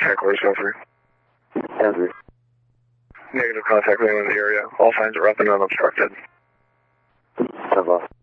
contact orders go through. Andrew. Negative contact with anyone in the area. All signs are up and unobstructed. Have a